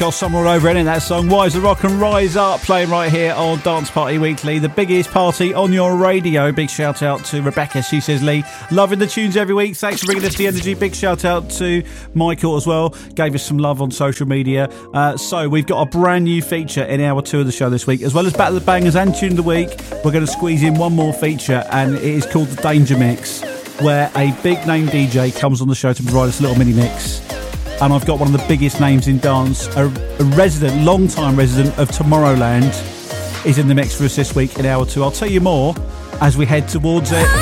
Carl Summer all over, innit, that song? Wise the Rock and Rise Up, playing right here on Dance Party Weekly, the biggest party on your radio. Big shout out to Rebecca. She says, Lee, loving the tunes every week. Thanks for bringing us the energy. Big shout out to Michael as well. Gave us some love on social media. So we've got a brand new feature in hour 2 of the show this week. As well as Battle of the Bangers and Tune of the Week, we're going to squeeze in one more feature, and it is called the Danger Mix, where a big name DJ comes on the show to provide us a little mini mix. And I've got one of the biggest names in dance, a resident, long-time resident of Tomorrowland, is in the mix for us this week in hour 2. I'll tell you more as we head towards it.